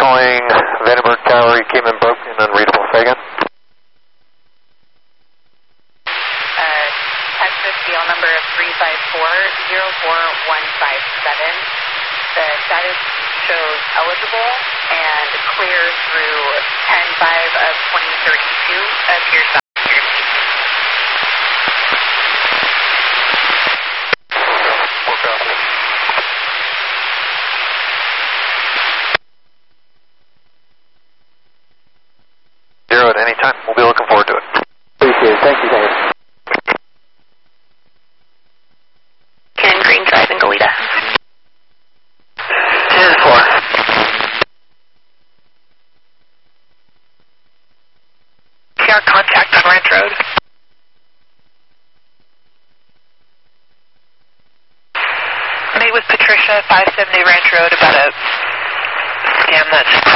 calling Vandenberg Tower. You came in broken and unreadable. Say again. Texas DL number 354-04157. The status shows eligible and clear through 10-5 of 2032 of your stop. Zero at any time. We'll be looking forward to it. Appreciate it. Thank you, Dave. Ken Green Drive in Goleta. 10-4. PR contact on Ranch Road. Meet with Patricia, 570 Ranch Road, about a scam that's